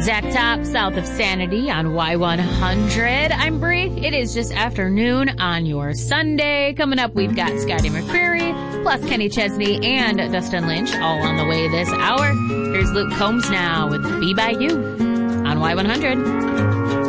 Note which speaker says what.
Speaker 1: Zach Top, south of Sanity on Y100. I'm Bree. It is just afternoon on your Sunday. Coming up, we've got Scotty McCreery, plus Kenny Chesney and Dustin Lynch, all on the way this hour. Here's Luke Combs now with Be By You on Y100.